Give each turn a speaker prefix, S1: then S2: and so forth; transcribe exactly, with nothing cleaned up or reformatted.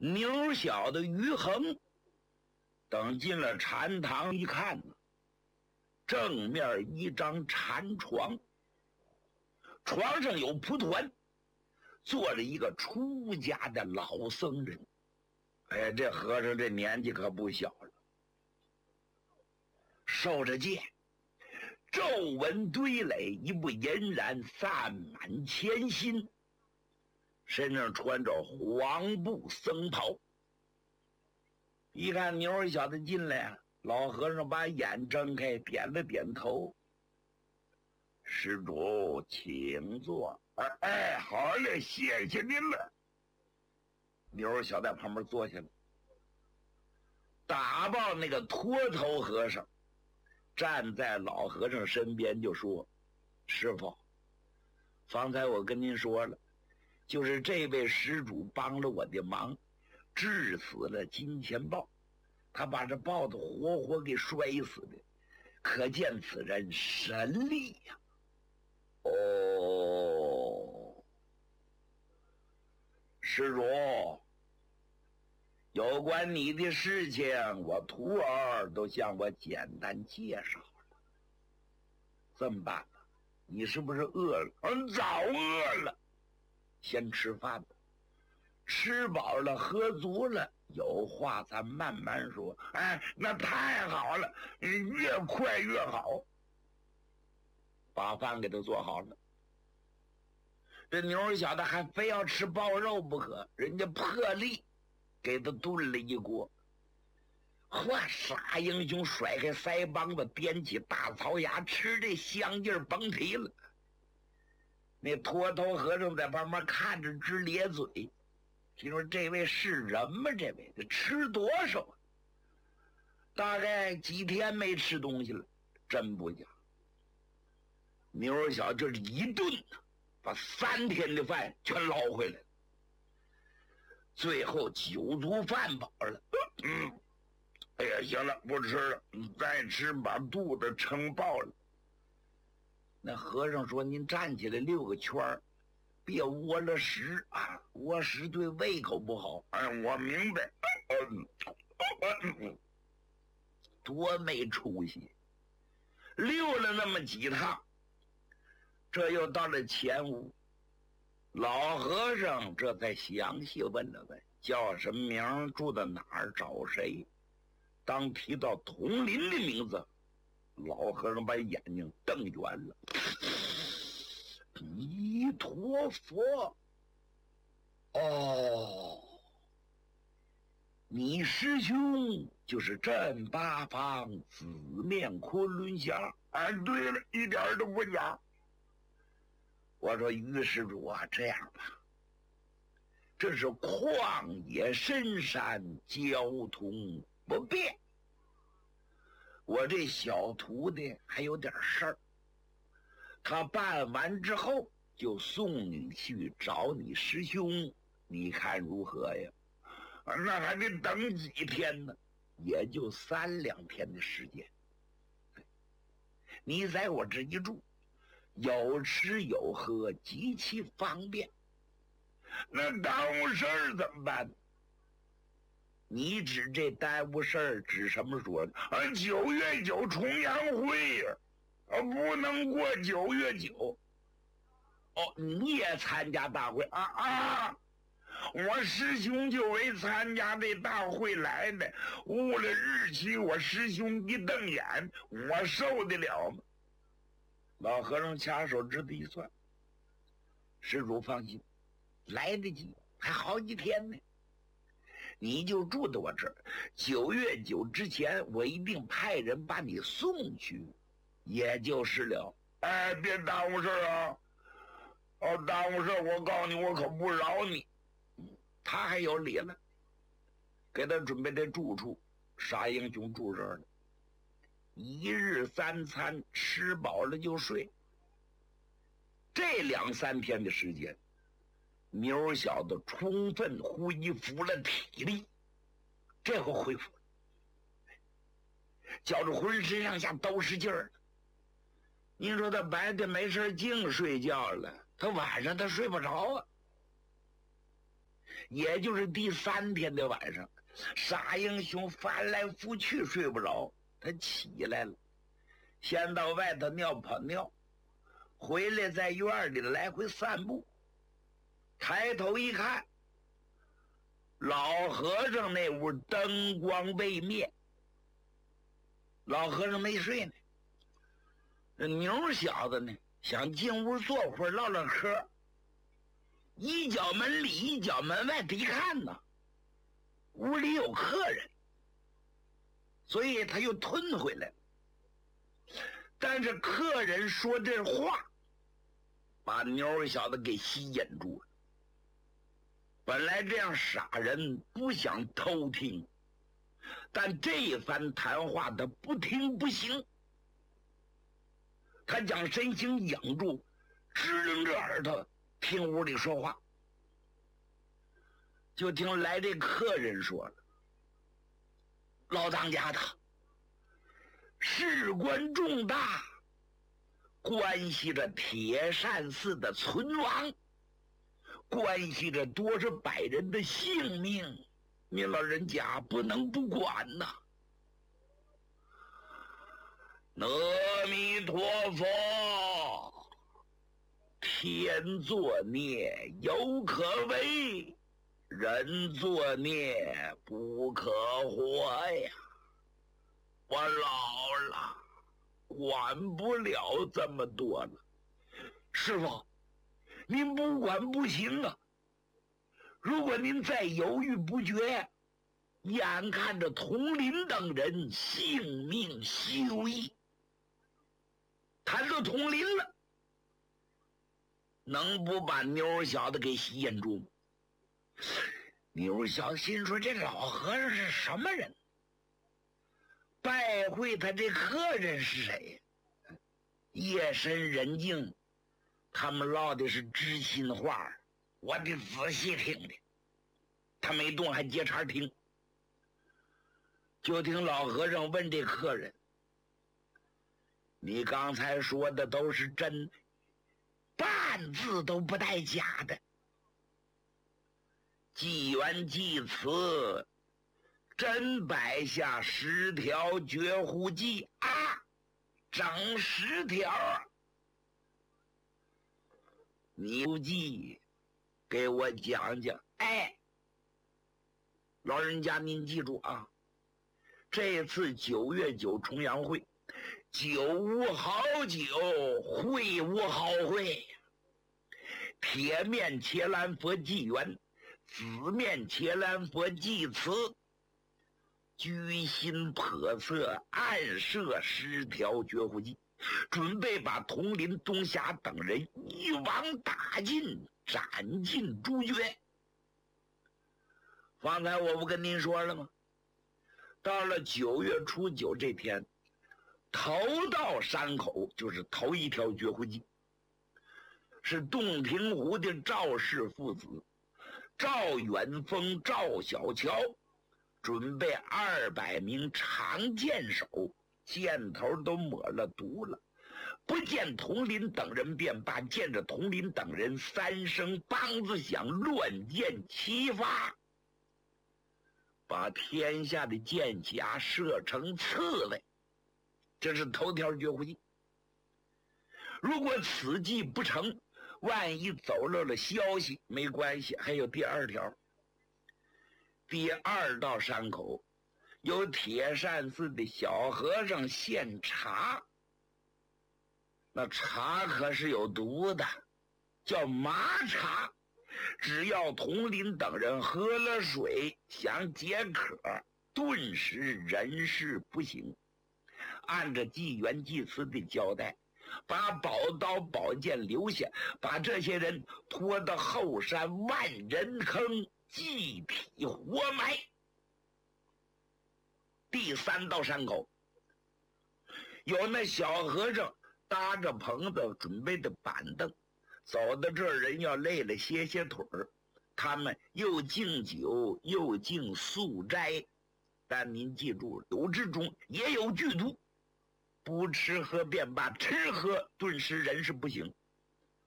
S1: 牛小的于恒等进了禅堂一看呢，正面一张禅床，床上有蒲团，坐着一个出家的老僧人。哎，这和尚这年纪可不小了，受着戒，皱纹堆垒，一不隐然散满前心，身上穿着黄布僧袍。一看牛儿小子进来，老和尚把眼睁开，点了点头：“施主请坐。”哎哎，好嘞，谢谢您了。牛儿小在旁边坐下了。打抱那个秃头和尚站在老和尚身边就说：“师傅，方才我跟您说了，就是这位施主帮了我的忙，治死了金钱豹，他把这豹子活活给摔死的，可见此人神力呀、啊！”哦，施主，有关你的事情，我徒儿都向我简单介绍了。这么办吧，你是不是饿了？嗯，早饿了。先吃饭吧，吃饱了喝足了，有话咱慢慢说。哎，那太好了，越快越好。把饭给他做好了，这牛小子还非要吃豹肉不可，人家破例给他炖了一锅。嚯，傻英雄甩开腮帮子，掂起大槽牙，吃这香劲儿甭提了。那秃头和尚在旁边看着直咧嘴，心说这位是人吗？这位这吃多少啊？大概几天没吃东西了，真不假。牛小就是一顿呢，把三天的饭全捞回来了。最后酒足饭饱了，嗯，哎呀，行了，不吃了，再吃把肚子撑爆了。那和尚说：“您站起来溜个圈儿，别窝了屎啊，窝屎对胃口不好。”哎，我明白。嗯嗯嗯、多没出息！溜了那么几趟，这又到了前屋。老和尚这才详细问了问叫什么名，住在哪儿，找谁。当提到统林的名字，老和尚把眼睛瞪圆了。弥陀佛！哦，你师兄就是镇八方紫面昆仑侠。哎，对了，一点都不假。我说于施主啊，这样吧，这是旷野深山，交通不便，我这小徒弟还有点事儿，他办完之后就送你去找你师兄，你看如何呀？那还得等几天呢，也就三两天的时间。你在我这一住，有吃有喝，极其方便。那耽误事儿怎么办？你指这耽误事儿指什么说呢？啊，九月九重阳会呀、啊，啊，不能过九月九。哦，你也参加大会啊啊！我师兄就为参加这大会来的，误了日期，我师兄一瞪眼，我受得了吗？老和尚掐手指头一算，施主放心，来得及，还好几天呢。你就住在我这儿，九月九之前，我一定派人把你送去，也就是了。哎，别耽误事啊！哦，耽误事，我告诉你，我可不饶你。他还有理了，给他准备的住处，傻英雄住这儿了。一日三餐，吃饱了就睡。这两三天的时间，牛小子充分恢复了体力，这回恢复了，觉着浑身上下都是劲儿了。您说他白天没事净睡觉了，他晚上他睡不着啊。 也就是第三天的晚上，沙英雄翻来覆去睡不着，他起来了，先到外头尿泡尿，回来在院里来回散步。抬头一看，老和尚那屋灯光未灭，老和尚没睡呢。这牛小子呢，想进屋坐会儿唠唠嗑，一脚门里一脚门外，他一看呢，屋里有客人，所以他又吞回来了。但是客人说这话，把牛小子给吸引住了。本来这样傻人不想偷听，但这番谈话他不听不行，他将身形仰住，支棱着耳朵听屋里说话。就听来这客人说了：“老当家的，事关重大，关系着铁扇寺的存亡，关系着多少百人的性命，您老人家不能不管呐。”阿弥陀佛，天作孽犹可为，人作孽不可活呀！我老了，管不了这么多了。师父，您不管不行啊！如果您再犹豫不决，眼看着统领等人性命休矣。谈到统领了，能不把妞小子给吸引住吗？妞小子心说：这老和尚是什么人？拜会他这客人是谁？夜深人静，他们唠的是知心话，我得仔细听听。他没动，还接茬听。就听老和尚问这客人：“你刚才说的都是真的，半字都不带假的。祭元祭词，真摆下十条绝户计啊，整十条。你不记，给我讲讲。哎，老人家您记住啊。”这次九月九重阳会，酒无好酒，会无好会。铁面伽蓝佛祭元，紫面伽蓝佛祭词，居心叵测，暗设十条绝户计，准备把统领东霞等人一网打尽，斩尽诛绝。方才我不跟您说了吗？到了九月初九这天，头到山口就是头一条绝户计，是洞庭湖的赵氏父子赵远峰、赵小乔准备二百名长剑手，箭头都抹了毒了，不见统领等人便罢，见着统领等人三声梆子响，乱箭齐发，把天下的箭匣射成刺猬。这是头条绝户计。如果此计不成，万一走漏了消息，没关系，还有第二条。第二道山口有铁扇寺的小和尚献茶，那茶可是有毒的，叫麻茶，只要统领等人喝了水想解渴，顿时人事不省。按着祭元祭词的交代，把宝刀宝剑留下，把这些人拖到后山万人坑祭体活埋。第三道山口有那小和尚搭着棚子准备的板凳，走到这儿人要累了歇歇腿儿，他们又敬酒又敬素斋。但您记住，酒之中也有剧毒，不吃喝便罢，吃喝顿时人事不省。